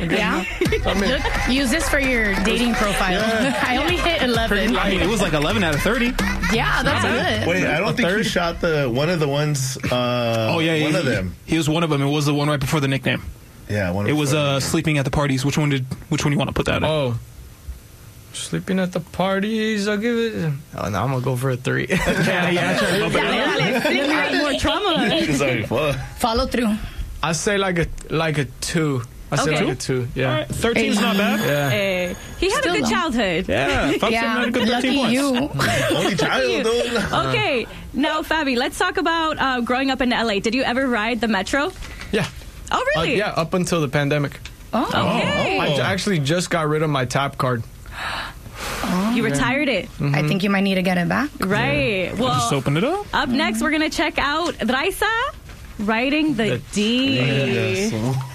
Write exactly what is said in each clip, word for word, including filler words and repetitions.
Yeah? I mean, Look, use this for your dating profile. Yeah. I only hit eleven. I mean, it was like eleven out of thirty. Yeah, that's good. Wait, I don't think you shot the one of the ones. Uh, Oh, yeah, one he, of them. He was one of them. It was the one right before the nickname. Yeah, one. It of was the- uh, sleeping at the parties. Which one did? Which one you want to put that in? oh. Sleeping at the parties, I'll give it. Oh, no, I'm gonna go for a three. yeah, yeah. Try to bump it up. Let me write more trauma. It's already fun. Follow through. I say like a like a two. I say Okay. like a two. Yeah. All right, thirteen's not bad. Yeah. Hey, he had Still a good though. childhood. Yeah, Fox Yeah, had a good lucky thirteen points. you. Only child, dude. Okay, now Fabi, let's talk about uh, growing up in L A. Did you ever ride the metro? Yeah. Oh, Uh, really? yeah. Up until the pandemic. Oh. Okay. I j- actually just got rid of my tap card. You retired it. I think you might need to get it back. Right. Just Well, open it up. up next, we're going to check out Raisa riding the D.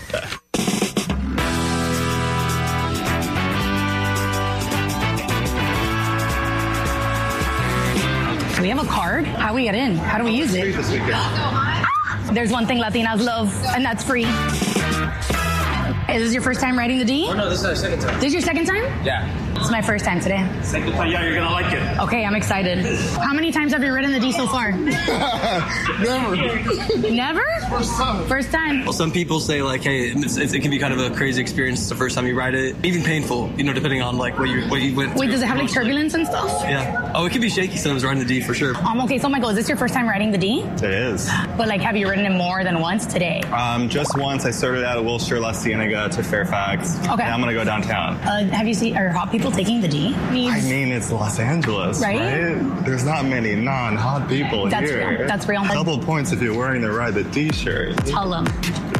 Do we have a card? How do we get in? How do we use it? There's one thing Latinas love, and that's free. Is this your first time riding the D? Oh, no, this is our second time. This is your second time? Yeah. It's my first time today. Second time, yeah, you're gonna like it. Okay, I'm excited. How many times have you ridden the D so far? Never. Never? First time. First time. Well, some people say like, hey, it's, it's, it can be kind of a crazy experience the first time you ride it, even painful, you know, depending on like what you what you went. Wait, through does it have like emotionally. turbulence and stuff? Yeah. Oh, it can be shaky sometimes riding the D for sure. Um, okay, so Michael, is this your first time riding the D? It is. But like, have you ridden it more than once today? Um, just once, I started out of Wilshire, La Cienega to Fairfax. Okay. And I'm going to go downtown. Uh, have you seen, are hot people taking the D? I mean, it's Los Angeles, Right? right? There's not many non-hot people That's here. real. That's real. Double points if you're wearing the Ride the D shirt. Tell them.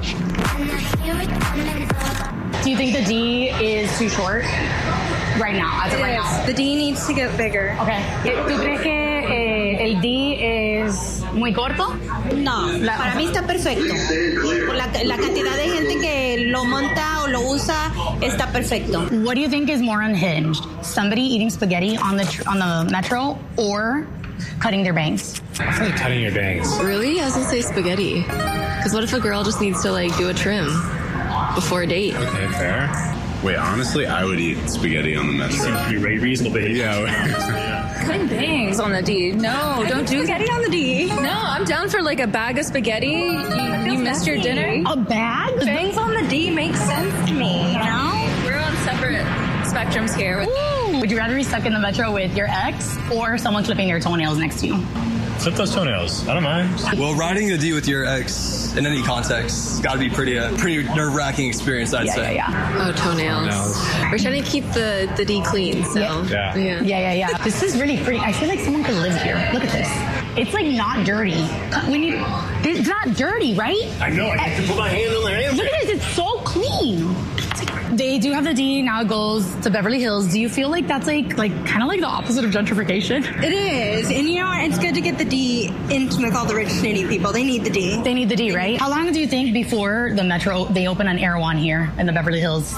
Do you think the D is too short right now, as of right now? The D needs to get bigger. Okay. ¿Tú crees que eh, el D es muy corto? No, La- para mí está perfecto. Por la, la cantidad de gente que lo monta o lo usa, está perfecto. What do you think is more unhinged? Somebody eating spaghetti on the tr- on the metro or cutting their bangs? I feel like cutting your bangs. Really? I was gonna say spaghetti. Because what if a girl just needs to like do a trim before a date? Okay, fair. Wait, honestly, I would eat spaghetti on the metro. Seems pretty re- reasonable behavior. Yeah. Cutting bangs on the D. No, don't do Spaghetti on the D. No, I'm down for like a bag of spaghetti. You, you missed your dinner. A bag? Bangs on the D makes sense to me. You know? We're on separate spectrums here. Ooh. Would you rather be stuck in the metro with your ex or someone clipping their toenails next to you? Flip those toenails. I don't mind. Well, riding the D with your ex in any context, it's got to be pretty uh, pretty nerve-wracking experience, I'd Yeah, say. yeah, yeah. Oh, toenails. Toenails. We're trying to keep the, the D clean, so. Yeah. Yeah. Yeah. Yeah, yeah, yeah. This is really pretty. I feel like someone could live here. Look at this. It's like not dirty. We need. It's not dirty, right? I know. I have to put my hand on the hand. Look at this. It's so clean. They do have the D. Now it goes to Beverly Hills. Do you feel like that's like like kind of like the opposite of gentrification? It is. And you know what? It's good to get the D in with all the rich, snitty people. They need the D. They need the D, right? How long do you think before the metro they open on Erewhon here in the Beverly Hills?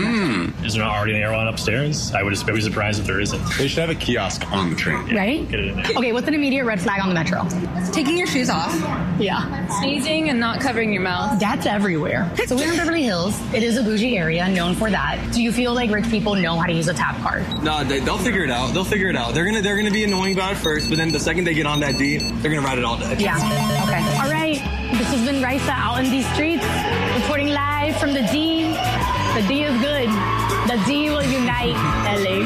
Mm. Is there not already an airline upstairs? I would just be surprised if there isn't. They should have a kiosk on the train. Right? Get it in there. Okay, what's an immediate red flag on the metro? Taking your shoes off. Yeah. Sneezing and not covering your mouth. That's everywhere. So we're in Beverly Hills. It is a bougie area, known for that. Do you feel like rich people know how to use a tap card? No, they, they'll figure it out. They'll figure it out. They're gonna they're gonna be annoying about it first, but then the second they get on that D, they're gonna ride it all day. Yeah. Okay. All right. This has been Raisa out in these streets, reporting live from the D. The D is good. The D will unite L A.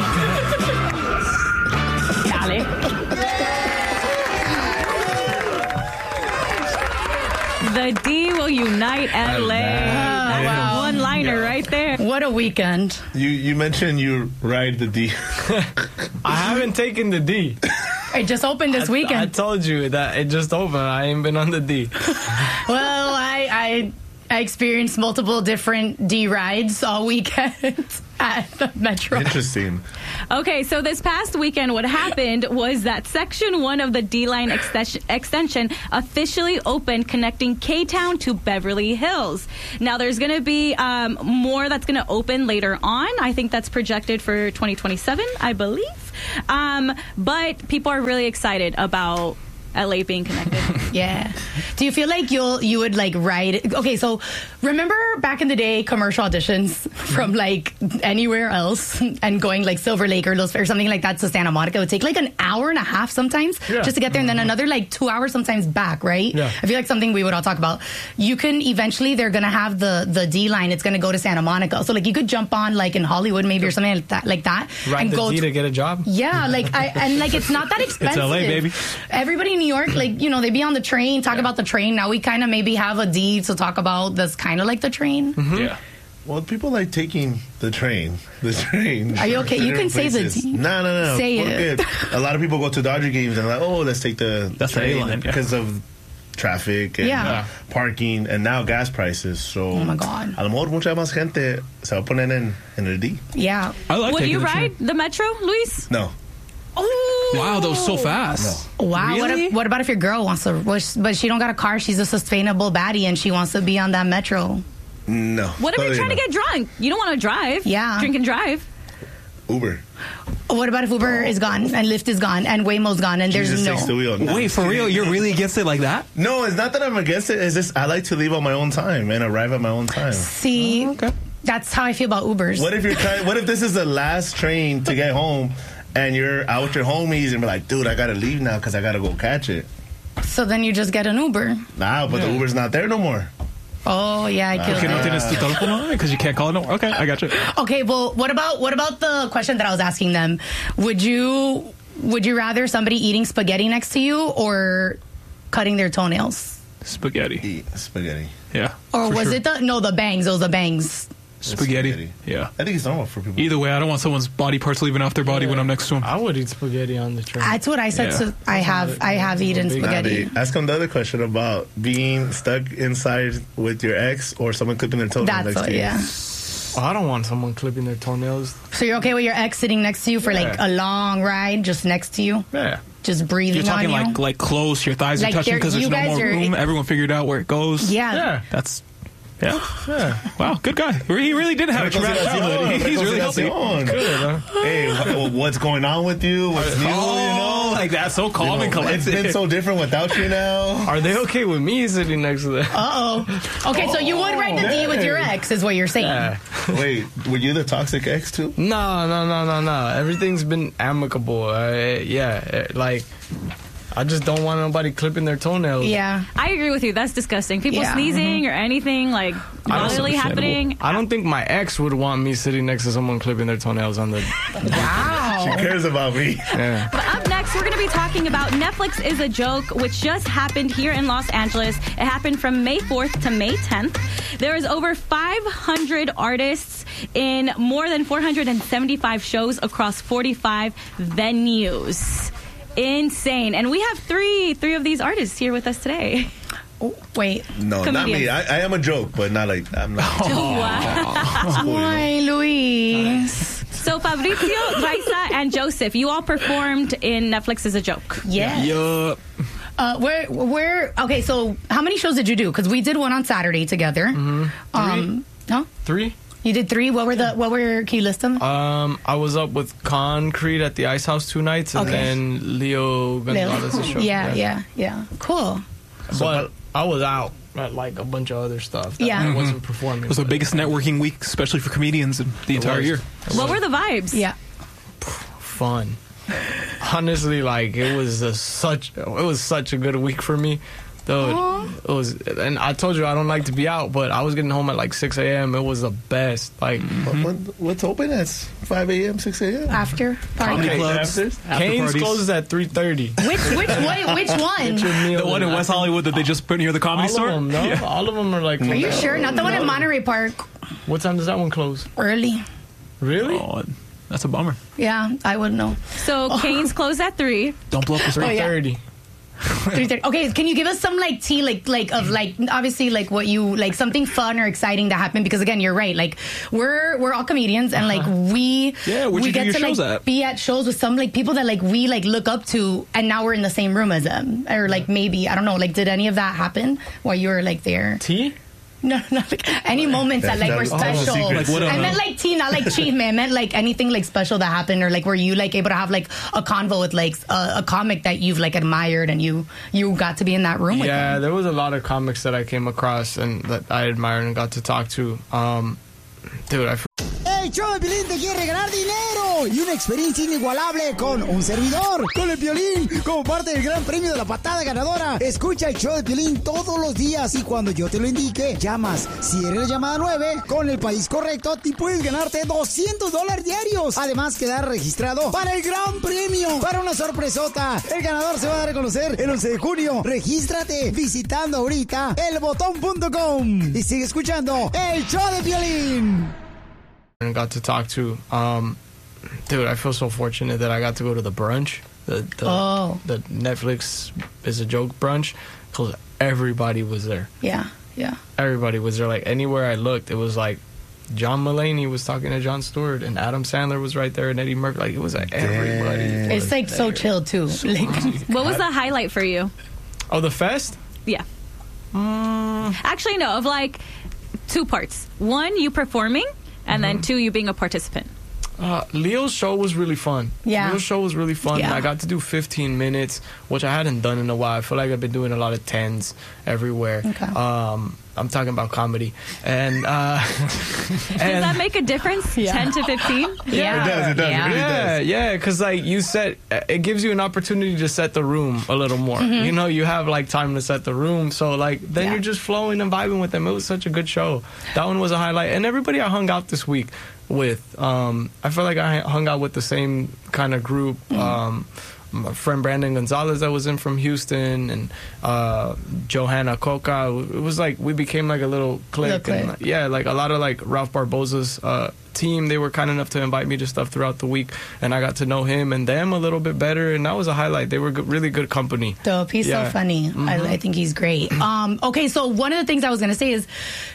Dale. The D will unite L A. That's wow. a one-liner right there. What a weekend. You you mentioned you ride the D. I haven't taken the D. It just opened this I, I weekend. told you that it just opened. I ain't been on the D. Well, I, I I experienced multiple different D rides all weekend at the metro. Interesting. Okay, so this past weekend, what happened was that Section one of the D-Line extension, extension officially opened, connecting K-Town to Beverly Hills. Now, there's going to be um, more that's going to open later on. I think that's projected for twenty twenty-seven, I believe. Um, but people are really excited about L A being connected. Yeah. Do you feel like you'll you would like ride? Okay, so remember back in the day, commercial auditions from like anywhere else and going like Silver Lake or Los or something like that to Santa Monica would take like an hour and a half sometimes Yeah. just to get there, and then another like two hours sometimes back, right? Yeah. I feel like something we would all talk about. You can eventually they're gonna have the the D line. It's gonna go to Santa Monica, so like you could jump on like in Hollywood maybe or something like that, like that, Ride and the go D to- to get a job. Yeah, like I and like it's not that expensive. L A, baby. Everybody in New York, like you know, they be on the train, talk about the train. Now we kind of maybe have a D to talk about that's kind of like the train. Yeah. Well, people like taking the train. The train. Are you okay? to You can different say the places. D. No, no, no. Say We're it. good. A lot of people go to Dodger games and like, oh, let's take the That's the train A-line, yeah. because of traffic and Yeah. parking and now gas prices. So, Oh, my God. a lo mejor mucha más gente se va a poner en, en el D. Yeah. I like Would taking you the ride train. the Metro, Luis? No. Oh. Wow, that was so fast. Wow. What, Really? if, what about if your girl wants to, but she don't got a car? She's a sustainable baddie and she wants to be on that Metro. No. What if you're Totally trying to no. get drunk? You don't want to drive. Yeah. Drink and drive. Uber. What about if Uber is gone and Lyft is gone and Waymo's gone and there's Jesus no? takes the wheel. No. Wait, for real? You're really against it like that? No, it's not that I'm against it. It's just I like to leave on my own time and arrive at my own time. See, Okay. that's how I feel about Ubers. What if you're trying? What if this is the last train to get home, and you're out with your homies, and be like, "Dude, I gotta leave now because I gotta go catch it." So then you just get an Uber. Nah, but the Uber's not there no more. Oh yeah, I killed Okay, no it. tienes tu teléfono because you can't call it. No. Okay, I got you. Okay, well, what about what about the question that I was asking them? Would you would you rather somebody eating spaghetti next to you or cutting their toenails? Spaghetti. Eat spaghetti. Yeah. Or for was sure. it the no the bangs? Those the bangs. spaghetti? spaghetti. Yeah. I think it's normal for people. Either way, I don't want someone's body parts leaving off their body when I'm next to them. I would eat spaghetti on the train. That's what I said. Yeah. To, I have I have eaten Big spaghetti. Nabi, ask them the other question about being stuck inside with your ex or someone clipping their toenails That's next what, to you. yeah. Oh, I don't want someone clipping their toenails. So you're okay with your ex sitting next to you for like Yeah. a long ride, just next to you, Yeah. just breathing You're talking on you? like like close. Your thighs Like are touching they're- because there's you no guys more are- room. Everyone figured out where it goes. yeah. Yeah. That's yeah. Yeah. Wow, good guy. He really did have a traumatic childhood. He's really healthy. Good, huh? Hey, wh- what's going on with you? What's new? You know, Oh, like that. So calm You and know, it's collected. been so different without you now. Are they okay with me sitting next to them? Uh oh. Okay, so you would ride the D with your ex, is what you're saying. Yeah. Wait, were you the toxic ex too? No, no, no, no, no. Everything's been amicable. Uh, yeah, uh, like I just don't want nobody clipping their toenails. Yeah. I agree with you. That's disgusting. People Yeah. sneezing or anything like bodily happening. I don't think my ex would want me sitting next to someone clipping their toenails on the. Wow. She cares about me. Yeah. But up next, we're going to be talking about Netflix is a Joke, which just happened here in Los Angeles. It happened from May fourth to May tenth. There is over five hundred artists in more than four hundred seventy-five shows across forty-five venues. Insane. And we have three three of these artists here with us today. Oh, wait. No, not me. Comedians. I, I am a joke, but not like I'm not. Hi, Luis. So Fabrizio, Raisa, and Joseph, you all performed in Netflix is a Joke. Yes. Yup. Uh, where, where, okay, so how many shows did you do? Because we did one on Saturday together. Mm-hmm. Um, no? Three. You did three? What were the, what were, can you list them? Um, I was up with Concrete at the Ice House two nights, and Okay. then Leo Gonzalez's show. Yeah, yeah, yeah. Cool. But I was out at like a bunch of other stuff. That Yeah. I wasn't performing. It was the biggest networking week, especially for comedians in the entire was. year. What were the vibes? Yeah. Fun. Honestly, like it was a such it was such a good week for me. Though it was, and I told you I don't like to be out, but I was getting home at like six a.m. It was the best. Like, What, what, what's open at five a.m., six a.m.? After party. Comedy Okay, clubs, after- after Cane's parties. closes at three thirty. Which, which, wait, which one? The one in West Hollywood that they just put near the comedy All store. of them, no, Yeah. all of them are like. Are you sure? Not the one in Monterey Park. What time does that one close? Early. Really? Oh, that's a bummer. Yeah, I would know. So Cane's closed at three. Don't blow up the Oh, Three yeah. thirty. three thirty. Okay, can you give us some like tea, like like of like obviously like what you like something fun or exciting that happened? Because again, you're right. Like we're we're all comedians, and like we Yeah, where'd we you do get your to shows like at? be at shows with some like people that like we like look up to, and now we're in the same room as them, or like maybe I don't know. Like, did any of that happen while you were like there? Tea? No, no, like any moments that, That- like, were that- oh, special. secrets. Like, what, I uh, meant, like, tea, not, like, cheap, man. I meant, like, anything, like, special that happened, or, like, were you, like, able to have, like, a convo with, like, a, a comic that you've, like, admired, and you you got to be in that room with Yeah, them? there was a lot of comics that I came across and that I admired and got to talk to. Um, dude, I. El show de Piolín te quiere ganar dinero y una experiencia inigualable con un servidor, con el Piolín, como parte del gran premio de la patada ganadora. Escucha el show de Piolín todos los días y cuando yo te lo indique, llamas. Si eres la llamada nueve, con el país correcto, te puedes ganarte doscientos dólares diarios. Además, quedar registrado para el gran premio, para una sorpresota. El ganador se va a dar a conocer el once de junio. Regístrate visitando ahorita el botón punto com y sigue escuchando el show de Piolín. And got to talk to. Um, dude, I feel so fortunate that I got to go to the brunch. The, the, Oh. the Netflix is a joke brunch. Because everybody was there. Yeah, yeah. Everybody was there. Like, anywhere I looked, it was like John Mulaney was talking to Jon Stewart, and Adam Sandler was right there, and Eddie Murphy. Like, it was like everybody. It's, was like, so there. chill, too. Like, What was the highlight for you? Oh, the fest? Yeah. Actually, no, of like two parts. One, you performing, and then two, you being a participant. Uh, Leo's show was really fun. Yeah. Leo's show was really fun. Yeah. I got to do fifteen minutes, which I hadn't done in a while. I feel like I've been doing a lot of tens everywhere. Okay. Um, I'm talking about comedy. And, uh, Does that make a difference? Yeah. ten to fifteen? Yeah, it does. It does. Yeah. It really Yeah, does. yeah, because like you set, it gives you an opportunity to set the room a little more. Mm-hmm. You know, you have like time to set the room, so like then Yeah. you're just flowing and vibing with them. It was such a good show. That one was a highlight, and everybody I hung out this week with, um, I feel like I hung out with the same kind of group. Mm-hmm. Um, my friend Brandon Gonzalez that was in from Houston, and uh, Johanna Coca. It was like we became like a little clique. Little clique. And, like, yeah, like a lot of like Ralph Barbosa's uh, team. They were kind enough to invite me to stuff throughout the week, and I got to know him and them a little bit better, and that was a highlight. They were good, really good company. dope. He's Yeah. so funny. Mhm. I, I think he's great. Um, okay, so one of the things I was going to say is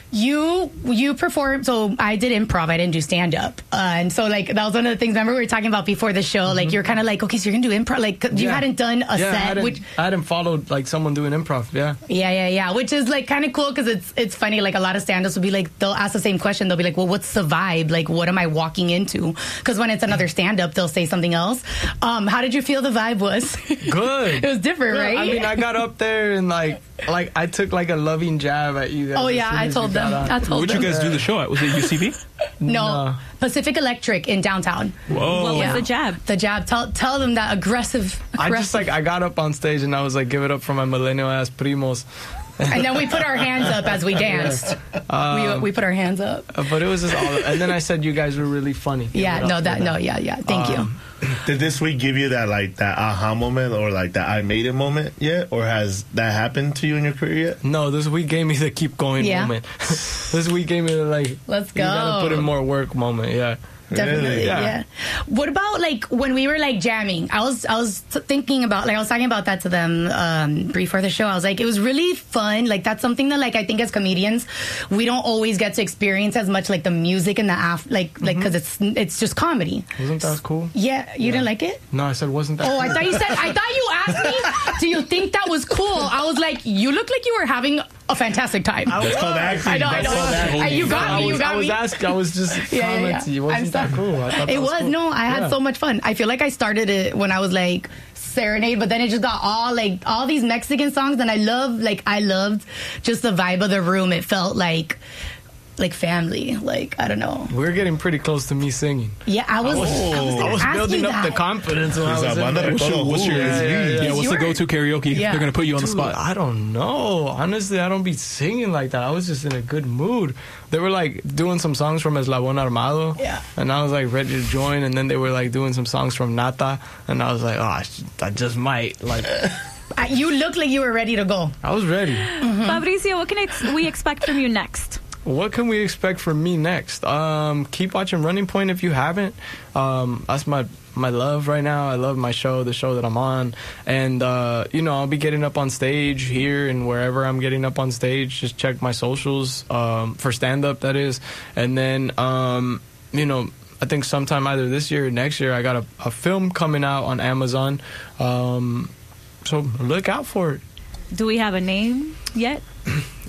you you perform. So I did improv. I didn't do stand up, uh, and so like that was one of the things. Remember we were talking about before the show. Like you're kind of like, okay, so you're gonna do improv. Like you Mm-hmm. Yeah. hadn't done a yeah, I set, hadn't, which I hadn't followed like someone doing improv. Yeah. yeah, yeah, yeah, which is like kind of cool because it's it's funny. Like a lot of stand-ups will be like, they'll ask the same question. They'll be like, well, what's the vibe? Like, what am I walking into? Because when it's another stand-up, they'll say something else. Um, how did you feel the vibe was? Good. It was different, Yeah, right? I mean, I got up there and like, like I took like a loving jab at you guys. Oh, as yeah, soon I as told you got them. on. I told Where'd you them. guys do the show at? Was it U C B? No, Pacific Electric in downtown. Whoa. What was Yeah. the jab? The jab. Tell tell them that aggressive. I aggressive. just like I got up on stage and I was like, give it up for my millennial ass primos. and then we put our hands up as we danced. we, we put our hands up. Uh, But it was just all. And then I said you guys were really funny. Give Yeah, it up no, for that, no, yeah, yeah. Thank you. Um, Did this week give you that like that aha moment or like that I made it moment yet, or has that happened to you in your career yet? No, this week gave me the keep going Yeah. moment. This week gave me the like, Let's you gotta go. put in more work moment. Yeah. Definitely, Really? yeah. Yeah. What about like when we were like jamming? I was I was t- thinking about like I was talking about that to them um, before the show. I was like, it was really fun. Like that's something that like I think as comedians we don't always get to experience as much, like the music and the af- like like because it's it's just comedy. Wasn't that cool? Yeah, you didn't like it? No, I said wasn't that. Oh, cool? I thought you said. I thought you asked me. Do you think that was cool? I was like, you look like you were having a fantastic time. That's called acting. I know, I That's know. called acting. Uh, you got I me. You was, got I was me. asking. I was just Yeah, yeah, commenting. yeah. It wasn't I'm that sorry. cool. I thought that It was cool. no. I had Yeah. so much fun. I feel like I started it when I was like serenade, but then it just got all like all these Mexican songs, and I love like I loved just the vibe of the room. It felt like like family. Like I don't know. We're getting pretty close to me singing. Yeah, I was. I was, I gonna was ask building you up that. the confidence when I Esa was in banda there. de todo What's your, jugo. Yeah, yeah, yeah. yeah, what's the Yours. go-to karaoke? Yeah. They're gonna put you on the Dude, spot. I don't know. Honestly, I don't be singing like that. I was just in a good mood. They were like doing some songs from Eslabon Armado. Yeah. And I was like ready to join. And then they were like doing some songs from Nata. And I was like, oh, I, sh- I just might. Like, I- You looked like you were ready to go. I was ready. Fabricio, what can ex- we expect from you next? What can we expect from me next? Um, keep watching Running Point if you haven't. Um, that's my my love right now. I love my show, the show that I'm on. And, uh, you know, I'll be getting up on stage here and wherever I'm getting up on stage. Just check my socials um, for stand-up, that is. And then, um, you know, I think sometime either this year or next year, I got a, a film coming out on Amazon. Um, so look out for it. Do we have a name yet?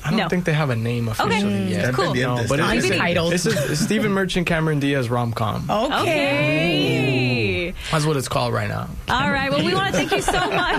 I don't No. think they have a name officially Okay. yet. Cool. No, but I'll it's, be it's, titled. it's, a, it's Stephen Merchant, Cameron Diaz rom-com. Okay. Okay. That's what it's called right now. All right. Well, we want to thank you so much.